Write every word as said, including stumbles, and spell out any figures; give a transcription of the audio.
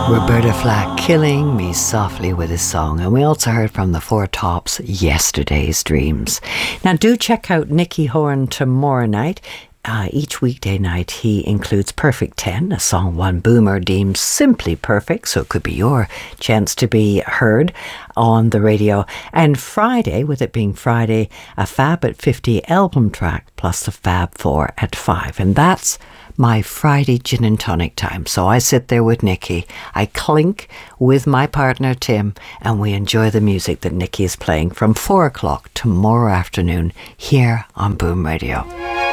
Roberta Flack killing me softly with his song. And we also heard from the Four Tops, Yesterday's Dreams. Now do check out Nicky Horn tomorrow night. Uh, each weekday night he includes Perfect ten, a song one boomer deems simply perfect, so it could be your chance to be heard on the radio. And Friday, with it being Friday, a Fab at fifty album track plus the Fab four at five. And that's my Friday gin and tonic time. So I sit there with Nicky, I clink with my partner Tim, and we enjoy the music that Nicky is playing from four o'clock tomorrow afternoon here on Boom Radio.